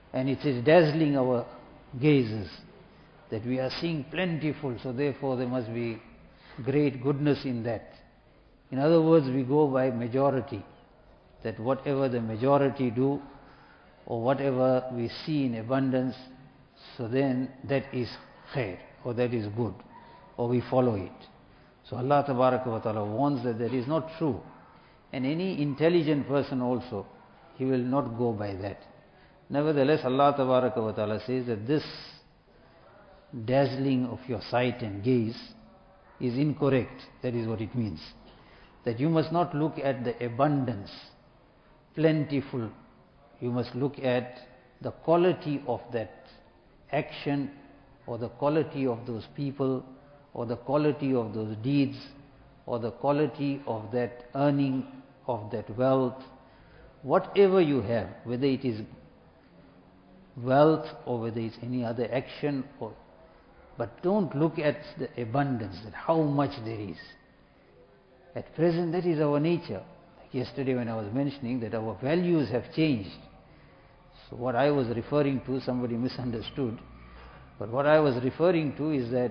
and it is dazzling our gazes that we are seeing plentiful, so therefore there must be great goodness in that. In other words, we go by majority, that whatever the majority do or whatever we see in abundance, so then that is khair, or that is good, or we follow it. So Allah Tabaraka wa Ta'ala warns that is not true. And any intelligent person also, he will not go by that. Nevertheless, Allah Tabaraka wa Ta'ala says that this dazzling of your sight and gaze is incorrect. That is what it means. That you must not look at the abundance, plentiful. You must look at the quality of that action, or the quality of those people, or the quality of those deeds, or the quality of that earning, of that wealth. Whatever you have, whether it is wealth or whether it's any other action, but don't look at the abundance, that how much there is. At present, that is our nature. Like yesterday when I was mentioning that our values have changed. So what I was referring to, somebody misunderstood, but what I was referring to is that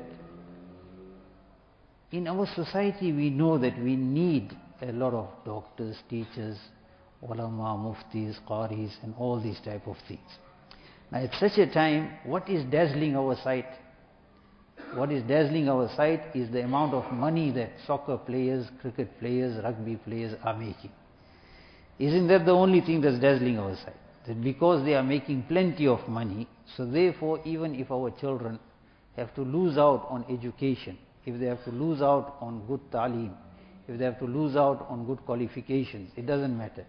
in our society we know that we need a lot of doctors, teachers, ulama, muftis, qaris, and all these type of things. Now at such a time, what is dazzling our sight? What is dazzling our sight is the amount of money that soccer players, cricket players, rugby players are making. Isn't that the only thing that's dazzling our sight? That because they are making plenty of money, so therefore even if our children have to lose out on education, if they have to lose out on good ta'aleem, if they have to lose out on good qualifications, it doesn't matter.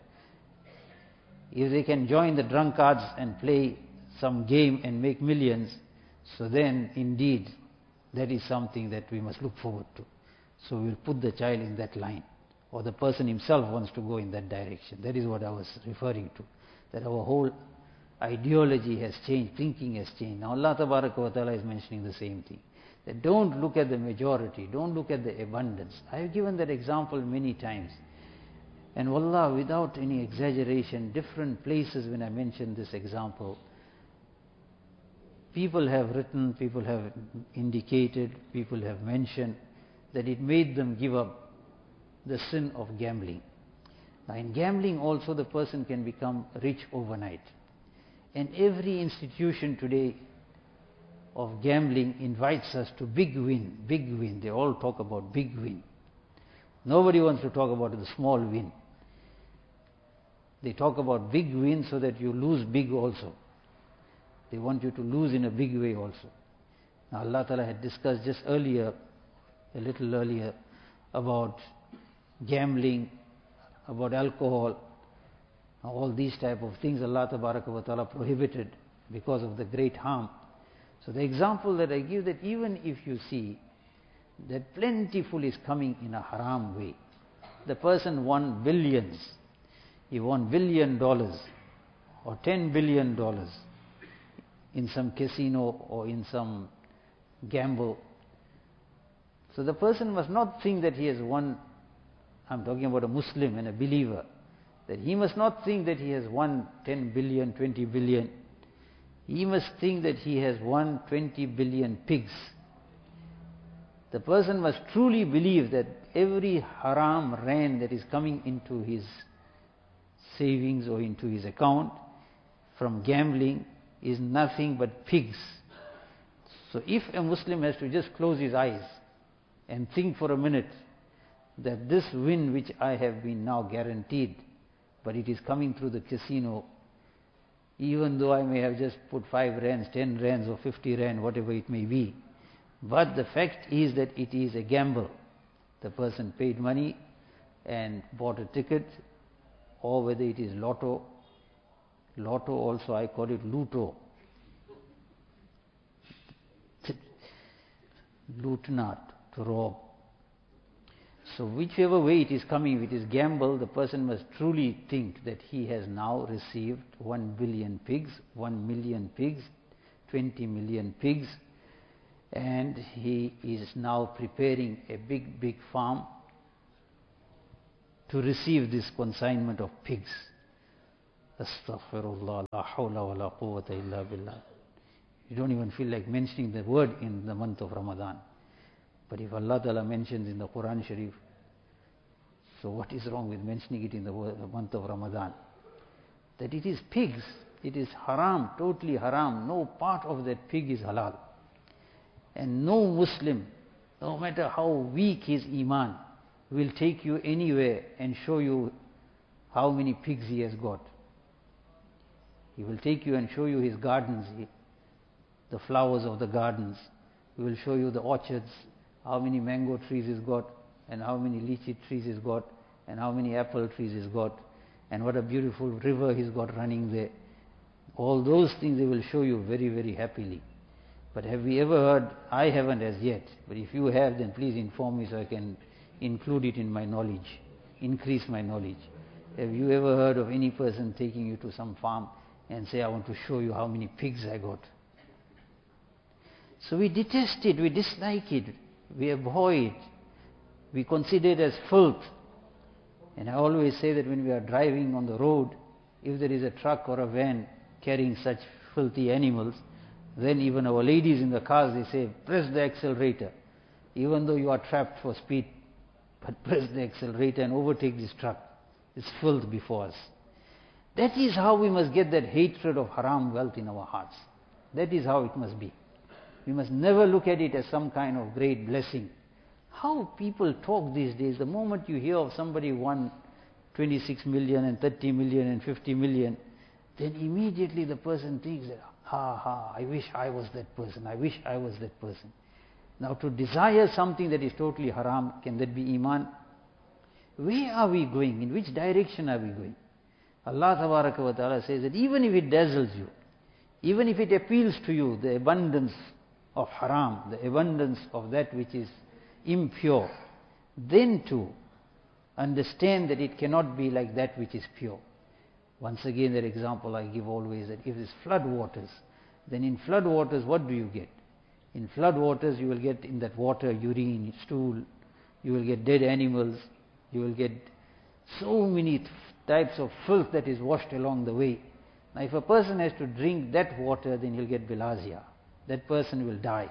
If they can join the drunkards and play some game and make millions, so then indeed that is something that we must look forward to. So we'll put the child in that line, or the person himself wants to go in that direction. That is what I was referring to, that our whole ideology has changed, thinking has changed. Now Allah Tabaraka wa Ta'ala is mentioning the same thing, that don't look at the majority, don't look at the abundance. I have given that example many times, and wallah, without any exaggeration, different places when I mention this example, people have written, people have indicated, people have mentioned that it made them give up the sin of gambling. Now in gambling also the person can become rich overnight. And every institution today of gambling invites us to big win, big win. They all talk about big win. Nobody wants to talk about the small win. They talk about big win so that you lose big also. They want you to lose in a big way also. Now Allah Ta'ala had discussed just earlier, a little earlier, about gambling, about alcohol, all these type of things Allah Ta'ala prohibited because of the great harm. So the example that I give, that even if you see that plentiful is coming in a haram way, the person won billions, he won $1 billion or $10 billion in some casino or in some gamble. So the person must not think that he has won, I'm talking about a Muslim and a believer, that he must not think that he has won 10 billion, 20 billion. He must think that he has won 20 billion pigs. The person must truly believe that every haram rand that is coming into his savings or into his account from gambling is nothing but pigs. So if a Muslim has to just close his eyes and think for a minute that this win which I have been now guaranteed, but it is coming through the casino, even though I may have just put 5 rands, 10 rands or 50 rand, whatever it may be, but the fact is that it is a gamble. The person paid money and bought a ticket, or whether it is lotto. Lotto also I call it luto. Lutnat, to rob. So whichever way it is coming, if it is gamble, the person must truly think that he has now received 1 billion pigs, 1 million pigs, 20 million pigs, and he is now preparing a big farm to receive this consignment of pigs. Astaghfirullah, la hawla wa la quwwata illa billah. You don't even feel like mentioning the word in the month of Ramadan. But if Allah Ta'ala mentions in the Quran Sharif, so what is wrong with mentioning it in the month of Ramadan? That it is pigs, it is haram, totally haram. No part of that pig is halal. And no Muslim, no matter how weak his iman, will take you anywhere and show you how many pigs he has got. He will take you and show you his gardens, the flowers of the gardens. He will show you the orchards, how many mango trees he's got, and how many lychee trees he's got, and how many apple trees he's got, and what a beautiful river he's got running there. All those things they will show you very, very happily. But have we ever heard? I haven't as yet, but if you have, then please inform me so I can include it in my knowledge, increase my knowledge. Have you ever heard of any person taking you to some farm and say, I want to show you how many pigs I got? So we detest it, we dislike it, we abhor it, we consider it as filth. And I always say that when we are driving on the road, if there is a truck or a van carrying such filthy animals, then even our ladies in the cars, they say, press the accelerator. Even though you are trapped for speed, but press the accelerator and overtake this truck. It's filth before us. That is how we must get that hatred of haram wealth in our hearts. That is how it must be. We must never look at it as some kind of great blessing. How people talk these days, the moment you hear of somebody won 26 million and 30 million and 50 million, then immediately the person thinks that, I wish I was that person, I wish I was that person. Now to desire something that is totally haram, can that be iman? Where are we going? In which direction are we going? Allah Tabaraka wa Ta'ala says that even if it dazzles you, even if it appeals to you, the abundance of haram, the abundance of that which is impure, then too understand that it cannot be like that which is pure. Once again, that example I give always, that if it's flood waters, then in flood waters what do you get? In flood waters you will get in that water urine, stool, you will get dead animals, you will get so many types of filth that is washed along the way. Now if a person has to drink that water, then he'll get bilharzia. That person will die.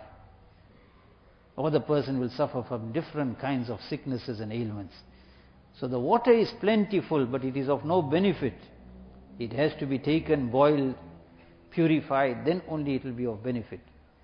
Or the person will suffer from different kinds of sicknesses and ailments. So the water is plentiful, but it is of no benefit. It has to be taken, boiled, purified, then only it will be of benefit.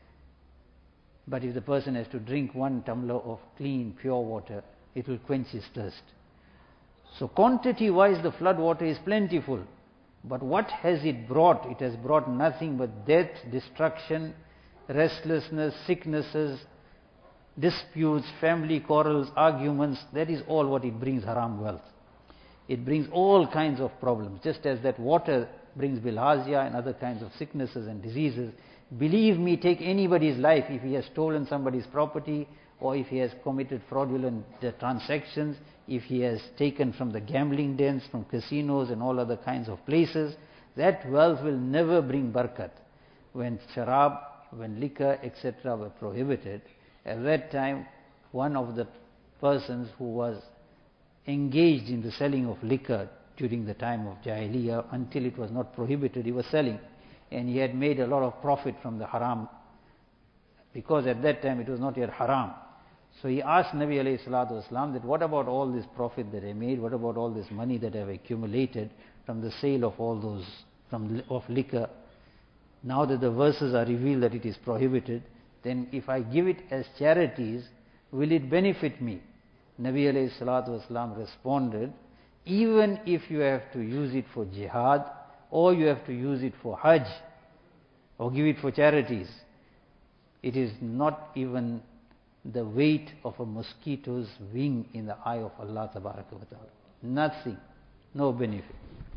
But if the person has to drink 1 tumbler of clean, pure water, it will quench his thirst. So quantity-wise, the flood water is plentiful. But what has it brought? It has brought nothing but death, destruction, restlessness, sicknesses, disputes, family quarrels, arguments. That is all what it brings, haram wealth. It brings all kinds of problems. Just as that water brings bilharzia and other kinds of sicknesses and diseases. Believe me, take anybody's life, if he has stolen somebody's property, or if he has committed fraudulent transactions, if he has taken from the gambling dens, from casinos and all other kinds of places, that wealth will never bring barakat. When sharab, when liquor, etc. were prohibited, at that time, one of the persons who was engaged in the selling of liquor during the time of Jahiliyyah, until it was not prohibited, he was selling. And he had made a lot of profit from the haram, because at that time it was not yet haram. So he asked Nabi alayhi salatu wasalam that what about all this profit that I made, what about all this money that I have accumulated from the sale of all those, of liquor? Now that the verses are revealed that it is prohibited, then if I give it as charities, will it benefit me? Nabi alayhi salatu wasalam responded, even if you have to use it for jihad, or you have to use it for hajj, or give it for charities, it is not even the weight of a mosquito's wing in the eye of Allah Tabaraka wa Ta'ala. Nothing, no benefit.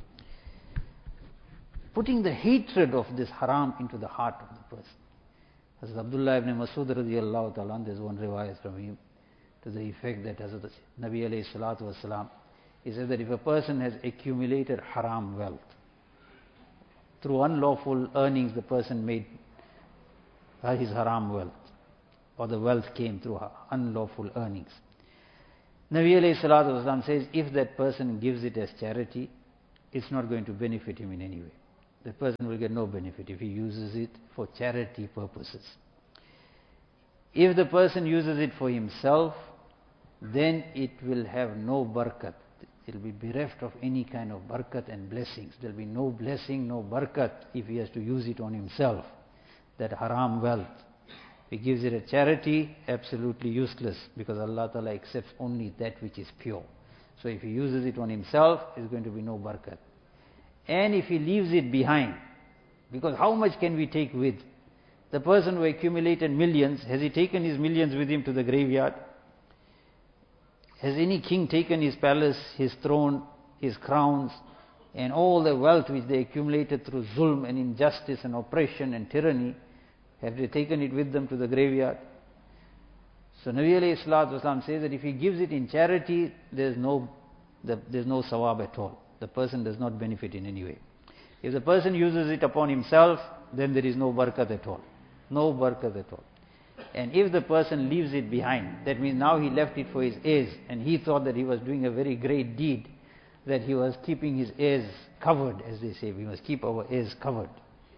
Putting the hatred of this haram into the heart of the person. As Abdullah ibn Masud radiallahu ta'ala, there's one riwayat from him to the effect that as Nabi alayhi salatu wasalam, he said that if a person has accumulated haram wealth, through unlawful earnings the person made his haram wealth, or the wealth came through unlawful earnings. Nabi alayhi salatu wasalam says, if that person gives it as charity, it's not going to benefit him in any way. The person will get no benefit if he uses it for charity purposes. If the person uses it for himself, then it will have no barakat. It will be bereft of any kind of barakat and blessings. There will be no blessing, no barakat if he has to use it on himself, that haram wealth. If he gives it a charity, absolutely useless, because Allah Ta'ala accepts only that which is pure. So if he uses it on himself, there is going to be no barakat. And if he leaves it behind, because how much can we take with? The person who accumulated millions, has he taken his millions with him to the graveyard? Has any king taken his palace, his throne, his crowns, and all the wealth which they accumulated through zulm and injustice and oppression and tyranny, have they taken it with them to the graveyard? So Nabi alayhi salatu wasalam says that if he gives it in charity, there's no sawab at all. The person does not benefit in any way. If the person uses it upon himself, then there is no barakat at all. No barakat at all. And if the person leaves it behind, that means now he left it for his heirs, and he thought that he was doing a very great deed, that he was keeping his heirs covered, as they say. We must keep our heirs covered.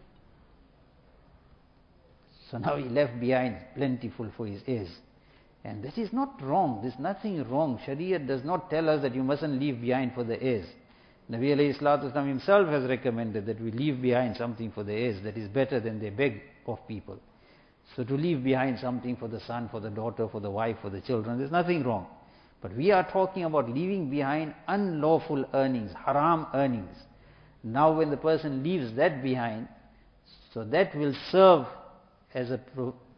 So now he left behind plentiful for his heirs. And that is not wrong. There's nothing wrong. Sharia does not tell us that you mustn't leave behind for the heirs. Nabi alayhi salatu wasalam himself has recommended that we leave behind something for the heirs that is better than they beg of people. So to leave behind something for the son, for the daughter, for the wife, for the children, there's nothing wrong. But we are talking about leaving behind unlawful earnings, haram earnings. Now when the person leaves that behind, so that will serve as a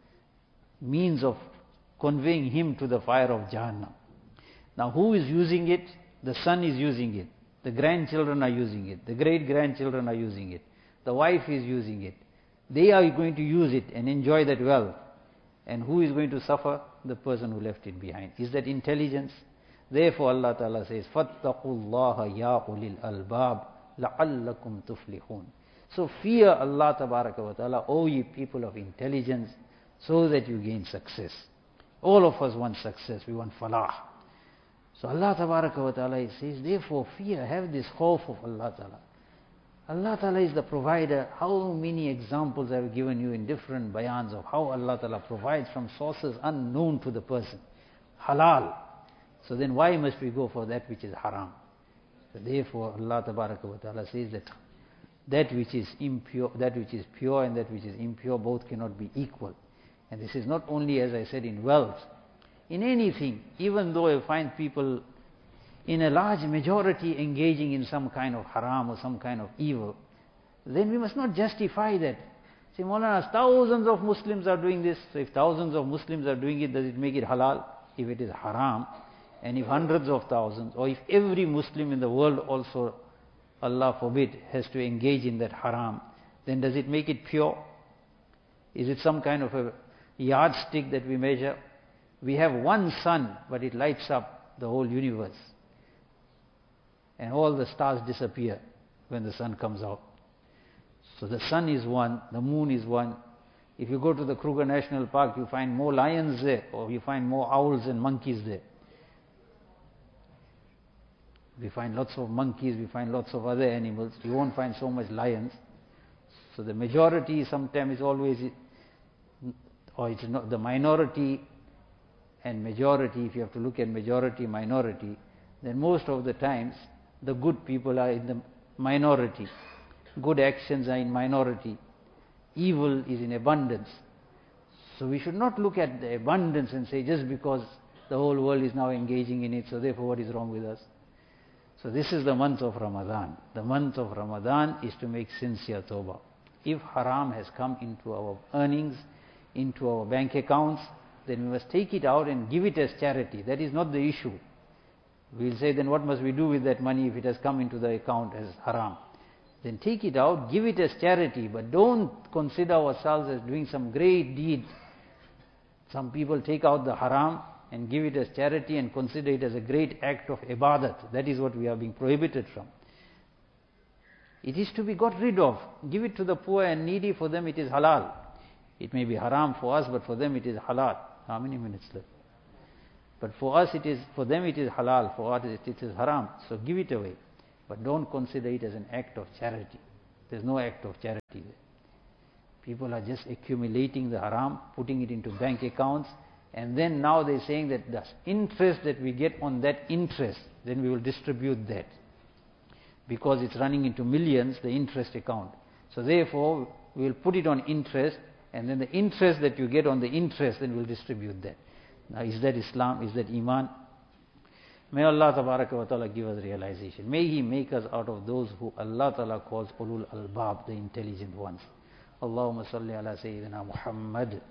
means of conveying him to the fire of Jahannam. Now who is using it? The son is using it. The grandchildren are using it. The great-grandchildren are using it. The wife is using it. They are going to use it and enjoy that wealth. And who is going to suffer? The person who left it behind. Is that intelligence? Therefore Allah Ta'ala says, فَاتَّقُوا اللَّهَ يَا أُولِي الْأَلْبَابِ لَعَلَّكُمْ تُفْلِحُونَ. So fear Allah Tabaraka wa Ta'ala, O ye people of intelligence, so that you gain success. All of us want success. We want falah. So Allah Tabaraka wa Ta'ala says, therefore fear, have this khawf of Allah Ta'ala. Allah Ta'ala is the provider. How many examples I have given you in different bayans of how Allah Ta'ala provides from sources unknown to the person. Halal. So then why must we go for that which is haram? So therefore Allah Tabaraka wa Ta'ala says that which is impure, that which is pure and that which is impure, both cannot be equal. And this is not only, as I said, in wealth. In anything, even though I find people in a large majority engaging in some kind of haram or some kind of evil, then we must not justify that. Say, Maulana, thousands of Muslims are doing this. So if thousands of Muslims are doing it, does it make it halal? If it is haram, and if hundreds of thousands, or if every Muslim in the world also, Allah forbid, has to engage in that haram, then does it make it pure? Is it some kind of a yardstick that we measure? We have one sun, but it lights up the whole universe. And all the stars disappear when the sun comes out. So the sun is one, the moon is one. If you go to the Kruger National Park, you find more lions there, or you find more owls and monkeys there. We find lots of monkeys, we find lots of other animals. You won't find so much lions. So the majority sometimes is always, or it's not the minority and majority. If you have to look at majority, minority, then most of the times the good people are in the minority. Good actions are in minority. Evil is in abundance. So we should not look at the abundance and say just because the whole world is now engaging in it, so therefore what is wrong with us? So this is the month of Ramadan. The month of Ramadan is to make sincere tawbah. If haram has come into our earnings, into our bank accounts, then we must take it out and give it as charity. That is not the issue. We'll say, then what must we do with that money if it has come into the account as haram? Then take it out, give it as charity, but don't consider ourselves as doing some great deed. Some people take out the haram and give it as charity and consider it as a great act of ibadat. That is what we are being prohibited from. It is to be got rid of. Give it to the poor and needy. For them it is halal. It may be haram for us, but for them it is halal. How many minutes left? But for us it is, for them it is halal. For us it is haram. So give it away. But don't consider it as an act of charity. There's no act of charity there. People are just accumulating the haram, putting it into bank accounts, and then now they're saying that the interest that we get on that interest, then we will distribute that. Because it's running into millions, the interest account. So therefore, we will put it on interest, and then the interest that you get on the interest, then we'll distribute that. Now, is that Islam? Is that Iman? May Allah Tabaraka wa Ta'ala give us realization. May He make us out of those who Allah Ta'ala calls Ulul Albab, the intelligent ones. Allahumma salli ala Sayyidina Muhammad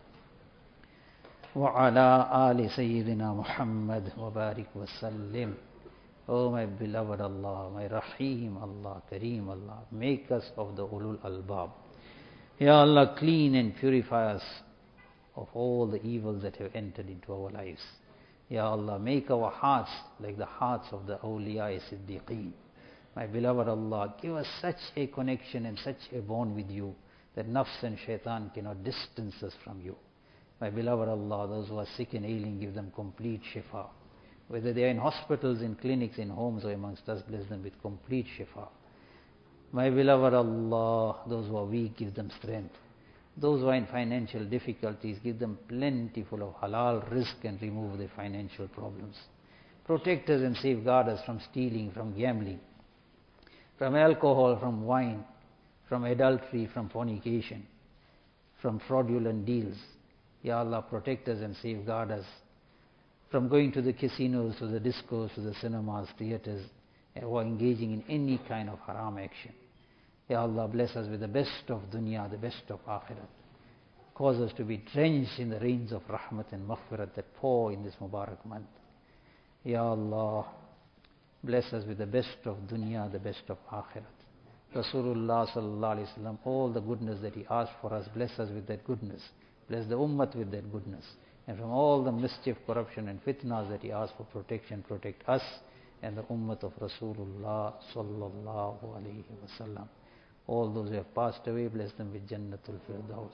wa ala ali Sayyidina Muhammad wa barik wa sallim. Oh my beloved Allah, my Rahim Allah, Kareem Allah, make us of the Ulul Albab. Ya Allah, clean and purify us of all the evils that have entered into our lives. Ya Allah, make our hearts like the hearts of the awliya Siddiqeen. My beloved Allah, give us such a connection and such a bond with you that nafs and shaitan cannot distance us from you. My beloved Allah, those who are sick and ailing, give them complete shifa. Whether they are in hospitals, in clinics, in homes or amongst us, bless them with complete shifa. My beloved Allah, those who are weak, give them strength. Those who are in financial difficulties, give them plentiful of halal rizq and remove their financial problems. Protect us and safeguard us from stealing, from gambling, from alcohol, from wine, from adultery, from fornication, from fraudulent deals. Ya Allah, protect us and safeguard us from going to the casinos, to the discos, to the cinemas, theaters, or engaging in any kind of haram action. Ya Allah, bless us with the best of dunya, the best of akhirat. Cause us to be drenched in the rains of rahmat and maghfirat that pour in this Mubarak month. Ya Allah, bless us with the best of dunya, the best of akhirat. Rasulullah sallallahu alaihi wasallam, all the goodness that he asked for us, bless us with that goodness. Bless the ummah with that goodness. And from all the mischief, corruption and fitnas that he asked for protection, protect us and the ummah of Rasulullah sallallahu alaihi wasallam. All those who have passed away, bless them with Jannatul Firdaus.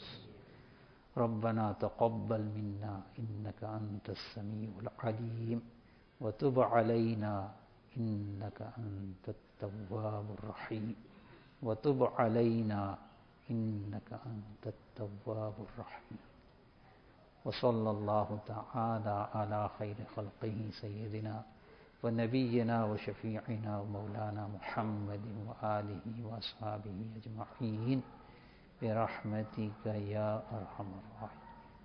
ربنا تقبل منا إنك أنت السميع العليم وتب علينا إنك أنت التواب الرحيم وتب علينا إنك أنت التواب الرحيم وصلى الله تعالى على خير خلقه سيدنا ونبينا وشفيعنا ومولانا محمد وآله وأصحابه أجمعين برحمتك يا أرحم الراحمين.